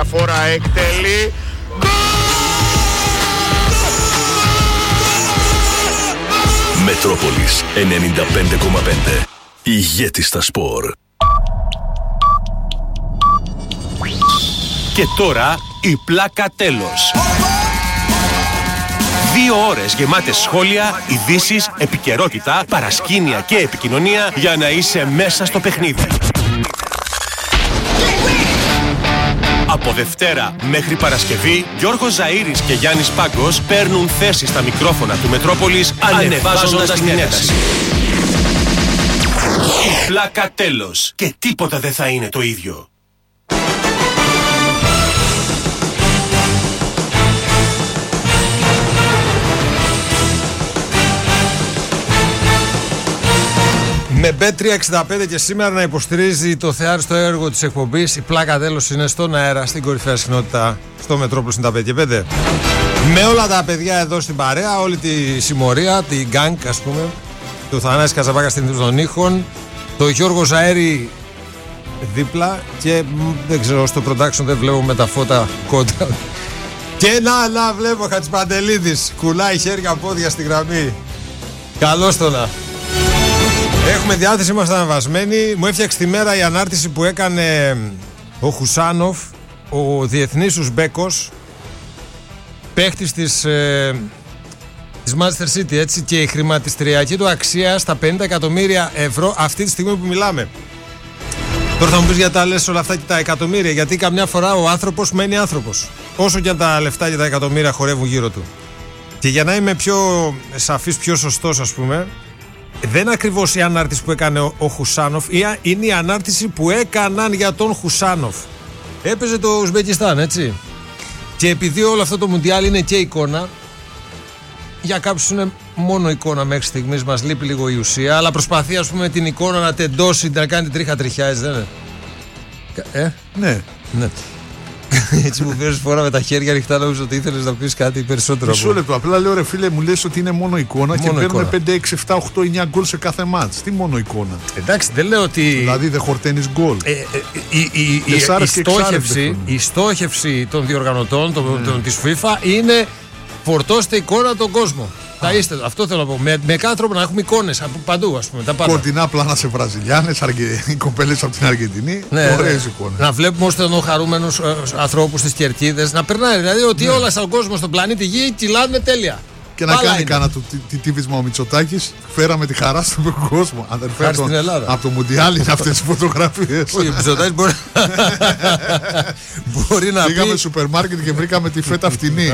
διαφορά εκτελεί. Μετρόπολης 95,5. Ηγέτη στα σπορ. Και τώρα η πλάκα τέλος. 2 ώρες γεμάτες σχόλια, ειδήσεις, επικαιρότητα, παρασκήνια και επικοινωνία για να είσαι μέσα στο παιχνίδι. Από Δευτέρα μέχρι Παρασκευή, Γιώργος Ζαΐρης και Γιάννης Πάγκος παίρνουν θέση στα μικρόφωνα του Μετρόπολης, ανεβάζοντας την ένταση. Η πλάκα τέλος. Και τίποτα δεν θα είναι το ίδιο. Με Bet365 και σήμερα να υποστηρίζει το θεάριστο έργο της εκπομπής. Η πλάκα τέλος είναι στον αέρα, στην κορυφαία συχνότητα, στο Μετρόπολης 95. Με όλα τα παιδιά εδώ στην παρέα, όλη τη συμμορία, την γκάνγκ ας πούμε, του Θανάση Καζαβάκα στην των ήχων, το Γιώργο Ζαέρη δίπλα και δεν ξέρω, στο production δεν βλέπω με τα φώτα κόντρα. Και να βλέπω Χατζηπαντελίδης, κουλάει χέρια πόδια στη γραμμή. Καλώς το να. Έχουμε διάθεση, είμαστε αναβασμένοι. Μου έφτιαξε τη μέρα η ανάρτηση που έκανε ο Χουσάνοφ, ο διεθνής Ουσμπέκος, παίχτης της Manchester City, έτσι, και η χρηματιστηριακή του αξία στα 50 εκατομμύρια ευρώ αυτή τη στιγμή που μιλάμε. Τώρα θα μου πεις γιατί τα λες όλα αυτά και τα εκατομμύρια, γιατί καμιά φορά ο άνθρωπος μένει άνθρωπος, όσο και αν τα λεφτά και τα εκατομμύρια χορεύουν γύρω του. Και για να είμαι πιο σαφής, πιο σωστός ας πούμε, δεν είναι ακριβώς η ανάρτηση που έκανε ο Χουσάνοφ, είναι η ανάρτηση που έκαναν για τον Χουσάνοφ. Έπαιζε το Ουσμπεκιστάν, έτσι. Και επειδή όλο αυτό το Μουντιάλ είναι και εικόνα, για κάποιους είναι μόνο εικόνα μέχρι στιγμής, μας λείπει λίγο η ουσία, αλλά προσπαθεί ας πούμε την εικόνα να τεντώσει, να κάνει τρίχα τριχιά, έτσι δεν είναι? Ναι. Έτσι μου φέρεις φορά με τα χέρια ανοιχτά, νόμιζα ότι ήθελες να πεις κάτι περισσότερο. Μισό λεπτό. Απλά λέω ρε φίλε, μου λες ότι είναι μόνο εικόνα και παίρνουμε 5, 6, 7, 8, 9 γκολ σε κάθε μάτς. Τι μόνο εικόνα? Εντάξει, δεν λέω ότι. Δηλαδή δεν χορταίνεις γκολ. Η στόχευση των διοργανωτών της FIFA είναι φορτώστε εικόνα τον κόσμο. Αυτό θέλω να πω. Με κάθε τρόπο να έχουμε εικόνες από παντού, ας πούμε. Κοντινά πλάνα σε Βραζιλιάνες, οι κοπέλες από την Αργεντινή. Ωραίες εικόνες. Να βλέπουμε όσο τον χαρούμενους ανθρώπους στις κερκίδες. Να περνάει δηλαδή ότι όλα στον κόσμο, στον πλανήτη Γη κυλάνε τέλεια. Και να κάνει κάνα τύπισμα ο Μητσοτάκης. Φέραμε τη χαρά στον κόσμο. Χάρη στην Ελλάδα. Από το Μουντιάλ είναι αυτές τις φωτογραφίες. Ο Μητσοτάκης μπορεί να πει. Πήγαμε σούπερ μάρκετ και βρήκαμε τη φέτα φτηνή.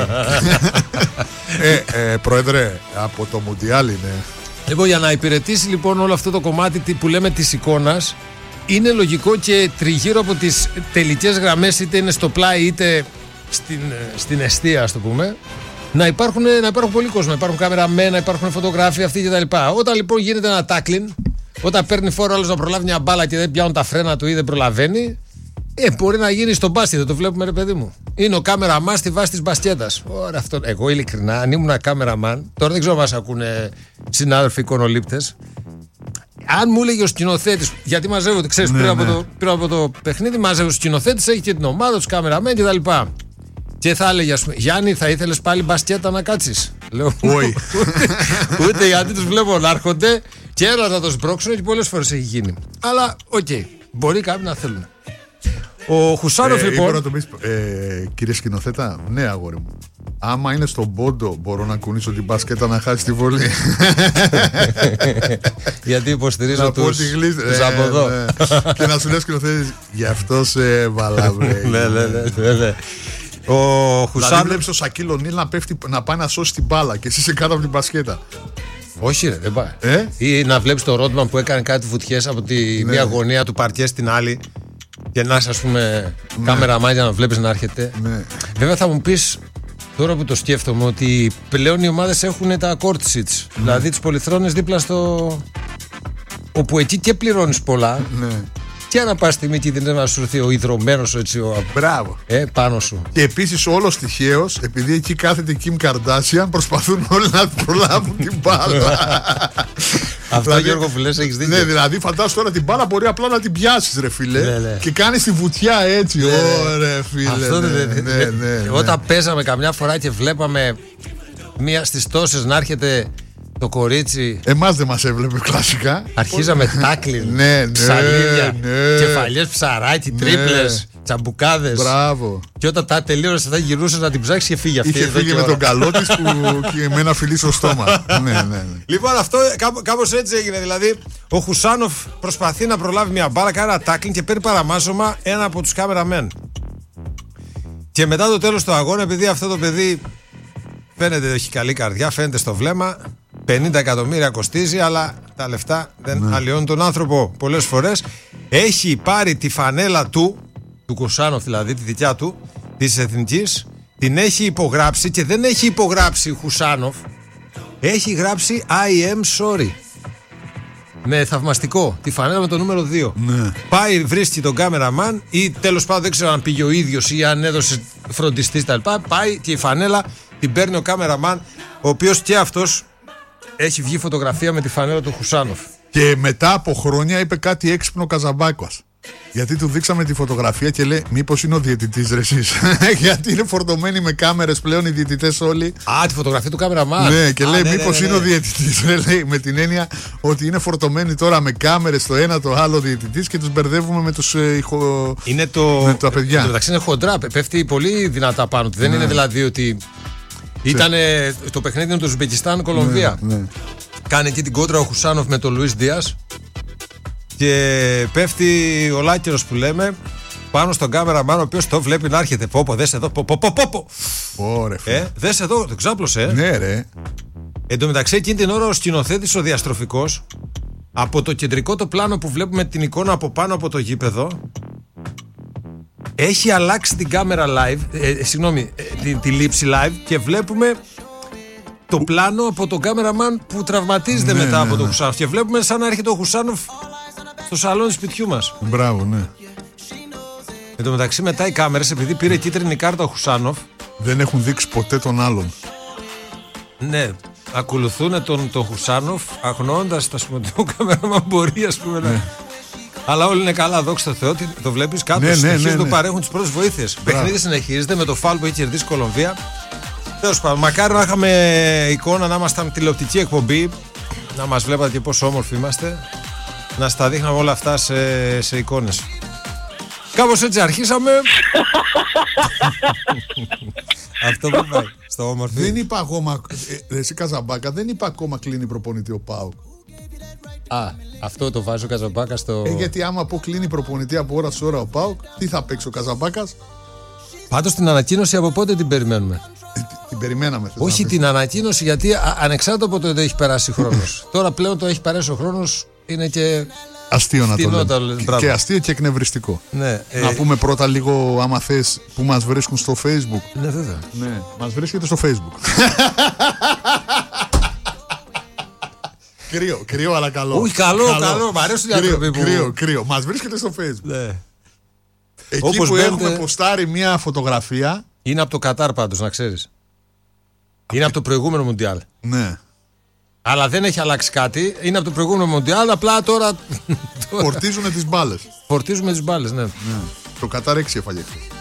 Πρόεδρε, από το Μουντιάλ είναι. Λοιπόν, για να υπηρετήσει λοιπόν όλο αυτό το κομμάτι που λέμε της εικόνας, είναι λογικό και τριγύρω από τις τελικές γραμμές, είτε είναι στο πλάι είτε στην εστία, ας το πούμε, να υπάρχουν πολλοί κόσμο, να υπάρχουν κάμεραμένα, να υπάρχουν φωτογράφοι αυτοί κτλ. Όταν λοιπόν γίνεται ένα τάκλιν, όταν παίρνει φόρο άλλος να προλάβει μια μπάλα και δεν πιάνουν τα φρένα του ή δεν προλαβαίνει, μπορεί να γίνει στο μπάσκετ, δεν το βλέπουμε ρε παιδί μου. Είναι ο κάμεραμαν στη βάση της μπασκέτας. Ωραία, αυτό. Εγώ ειλικρινά, αν ήμουν κάμεραμαν, τώρα δεν ξέρω αν μας ακούνε συνάδελφοι εικονολήπτες, αν μου έλεγε ο σκηνοθέτης, γιατί μαζεύονται, ξέρεις, πριν από το παιχνίδι, μαζεύει ο σκηνοθέτης, έχει και την ομάδα, τους κάμεραμεν κτλ. Και θα έλεγε, ας πούμε, Γιάννη, θα ήθελες πάλι μπασκέτα να κάτσεις? Λέω, όχι. Ούτε γιατί τους βλέπω να έρχονται και έλα να το σπρώξουν και πολλές φορές έχει γίνει. Αλλά, οκ, μπορεί κάποιοι να θέλουν. Ο Χουσάνοφ λοιπόν. Να το πεις, κύριε σκηνοθέτα, ναι, αγόρι μου. Άμα είναι στον πόντο, μπορώ να κουνήσω την μπασκέτα να χάσει τη βολή. Γιατί υποστηρίζω τους από εδώ. Και να σου λέει σκηνοθέτης, γι' αυτό σε βαλαβρέ. Ναι. Ο Χουσάνοφ. Δηλαδή βλέπεις τον Σακίλ Ονίλ να πάει να σώσει την μπάλα και εσύ είσαι κάτω από την μπασκέτα. Όχι ρε, δεν πάει. Ή να βλέπεις τον Ρότμαν που έκανε κάτι βουτιές από τη μία γωνία του παρκέ στην άλλη και να είσαι, ας πούμε, κάμερα μάτια να βλέπεις να έρχεται. Βέβαια θα μου πεις, τώρα που το σκέφτομαι, ότι πλέον οι ομάδες έχουν τα court seats, δηλαδή τις πολυθρόνες δίπλα στο, όπου εκεί και πληρώνεις πολλά. Και αν πας στη μήκη δεν να σου έρθει ο ιδρωμένος έτσι μπράβο. Πάνω σου. Και επίσης όλος τυχαίος, επειδή εκεί κάθεται η Kim Kardashian, προσπαθούν όλοι να προλάβουν την μπάλα. Αυτό, Γιώργο, που λες, έχεις δίκιο. Ναι, δηλαδή φαντάσου τώρα την μπάλα μπορεί απλά να την πιάσεις, ρε φίλε. Ναι. Και κάνεις τη βουτιά έτσι. Ωραία, φίλε. Αυτό ναι. Όταν παίζαμε καμιά φορά και βλέπαμε μία στις τόσες να έρχεται το κορίτσι. Εμάς δεν μας έβλεπε κλασικά. Αρχίζαμε τάκλιν, ψαλίδια, κεφαλιές ψαράκι, τρίπλες, τσαμπουκάδες. Μπράβο. Και όταν τα τελείωσε θα γυρούσε να την ψάξει και φύγει αυτή. Είχε φύγει με τον καλό της και με ένα φιλί στο στόμα. Ναι. Λοιπόν, αυτό κάπως έτσι έγινε. Δηλαδή, ο Χουσάνοφ προσπαθεί να προλάβει μια μπάλα, κάνει ένα τάκλιν και παίρνει παραμάζωμα ένα από τους κάμεραμεν. Και μετά το τέλος του αγώνα, επειδή αυτό το παιδί φαίνεται έχει καλή καρδιά, φαίνεται στο βλέμμα, 50 εκατομμύρια κοστίζει, αλλά τα λεφτά δεν αλλοιώνουν τον άνθρωπο πολλές φορές. Έχει πάρει τη φανέλα του Χουσάνοφ, δηλαδή τη δικιά του, της Εθνικής, την έχει υπογράψει και δεν έχει υπογράψει Χουσάνοφ, έχει γράψει I am sorry. Με θαυμαστικό, τη φανέλα με το νούμερο 2. Ναι. Πάει, βρίσκει τον κάμεραμαν ή τέλος πάντων δεν ξέρω αν πήγε ο ίδιος ή αν έδωσε φροντιστή τα λοιπά. Πάει και η φανέλα την παίρνει ο κάμεραμαν, ο οποίος και αυτός έχει βγει φωτογραφία με τη φανέλα του Χουσάνοφ. Και μετά από χρόνια είπε κάτι έξυπνο ο Καζαμπάκος. Γιατί του δείξαμε τη φωτογραφία και λέει: μήπως είναι ο διαιτητής, ρε εσείς? Γιατί είναι φορτωμένοι με κάμερες πλέον οι διαιτητές όλοι. Α, τη φωτογραφία του κάμεραμαν. Ναι, και λέει: μήπως είναι ο διαιτητής? Λέει, με την έννοια ότι είναι φορτωμένοι τώρα με κάμερες το ένα το άλλο διαιτητής και τους μπερδεύουμε με τους Είναι με τα παιδιά. Το μεταξύ είναι χοντρά, πέφτει πολύ δυνατά πάνω του. Δεν είναι δηλαδή ότι. Ήταν το παιχνίδι με το Ουσμπεκιστάν, Κολομβία. Ναι. Κάνει εκεί την κόντρα ο Χουσάνοφ με τον Λουίς Δίας. Και πέφτει ο Λάκερος που λέμε πάνω στον κάμεραμαν, ο οποίος το βλέπει να έρχεται. Πόπο, δες εδώ. Ωραία, δες εδώ, το ξάπλωσε. Ναι, ρε. Εν τω μεταξύ, εκείνη την ώρα ο σκηνοθέτης, ο διαστροφικός, από το κεντρικό το πλάνο που βλέπουμε την εικόνα από πάνω από το γήπεδο, έχει αλλάξει την κάμερα live, τη λήψη live και βλέπουμε το πλάνο από τον κάμεραμαν που τραυματίζεται μετά από τον Χουσάνοφ. Και βλέπουμε σαν να έρχεται ο Χουσάνοφ στο σαλόνι σπιτιού μας. Μπράβο, ναι. Εν τω μεταξύ, μετά οι κάμερες, επειδή πήρε κίτρινη κάρτα ο Χουσάνοφ, δεν έχουν δείξει ποτέ τον άλλον. Ναι, ακολουθούν τον Χουσάνοφ αγνοώντας τα σημαντικό κάμεραμαν μπορεί, ας πούμε. Ναι. Αλλά όλοι είναι καλά, δόξα τω Θεώ, το βλέπεις κάτω. Συνεχίζουν το παρέχουν τις πρώτες βοήθειες. Παιχνίδι συνεχίζεται με το φάουλ που έχει κερδίσει η Κολομβία. Τέλος πάντων, μακάρι να είχαμε εικόνα, να ήμασταν τηλεοπτική εκπομπή, να μας βλέπατε και πόσο όμορφοι είμαστε, να στα δείχναμε όλα αυτά σε εικόνες. Κάπως έτσι αρχίσαμε. Αυτό που πάει στο όμορφο. Δεν είπα ακόμα, εσύ Καζαμπάκα, δεν είπα ακόμα κλείνει προπονητή ο ΠΑΟΚ. Α, αυτό το βάζει ο Καζαμπάκας στο. Γιατί άμα πω κλείνει προπονητή από ώρα σε ώρα ο ΠΑΟΚ, τι θα παίξει ο Καζαμπάκας? Πάντως την ανακοίνωση από πότε την περιμένουμε? Την περιμέναμε. Όχι την ανακοίνωση, γιατί ανεξάρτητα από το ότι έχει περάσει χρόνος. Τώρα πλέον το έχει περάσει ο χρόνος, είναι και. Αστείο να το λέμε. Και αστείο και εκνευριστικό. Ναι, να πούμε πρώτα λίγο, άμα θες, που μας βρίσκουν στο Facebook. Ναι, βέβαια. Ναι, μας βρίσκεται στο Facebook. Κρύο, αλλά καλό. Όχι, καλό. Μ' αρέσουν οι άνθρωποι που. Κρύο. Μας βρίσκεται στο Facebook. Ναι. Εκεί όπως που έχουμε ποστάρει μια φωτογραφία. Είναι από το Κατάρ πάντως, να ξέρεις. Είναι από το προηγούμενο Μουντιάλ. Ναι. Αλλά δεν έχει αλλάξει κάτι. Είναι από το προηγούμενο Μουντιάλ. Απλά τώρα. Φορτίζουν τις μπάλες. Φορτίζουμε τις μπάλες, ναι. Το Κατάρ 6 έφαγε.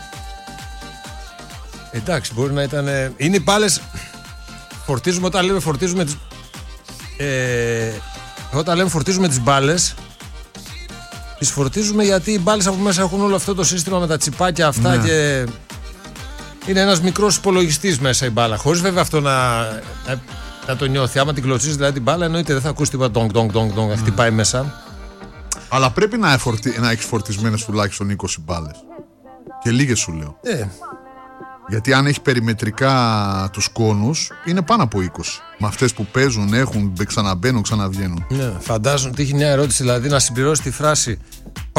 Εντάξει, μπορεί να ήταν. Είναι οι μπάλες. Φορτίζουμε όταν λέμε φορτίζουμε τις. Όταν λέμε φορτίζουμε τις μπάλες, τις φορτίζουμε γιατί οι μπάλες από μέσα έχουν όλο αυτό το σύστημα με τα τσιπάκια αυτά, ναι. Και είναι ένας μικρός υπολογιστής μέσα η μπάλα. Χωρίς βέβαια αυτό να το νιώθει. Άμα την κλωτσίσεις δηλαδή την μπάλα, εννοείται δεν θα ακούσει τίποτα τονγκ, χτυπάει μέσα. Αλλά πρέπει να έχεις φορτισμένες τουλάχιστον 20 μπάλες. Και λίγες σου λέω. Γιατί αν έχει περιμετρικά τους κόνους, είναι πάνω από 20. Με αυτές που παίζουν, έχουν, ξαναμπαίνουν, ξαναβγαίνουν. Ναι, φαντάζομαι ότι έχει μια ερώτηση, δηλαδή να συμπληρώσει τη φράση